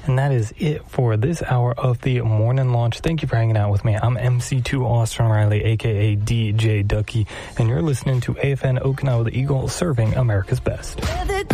And that is it for this hour of the morning launch. Thank you for hanging out with me. I'm MC2 Austin Riley, a.k.a. DJ Ducky, and you're listening to AFN Okinawa the Eagle, serving America's best.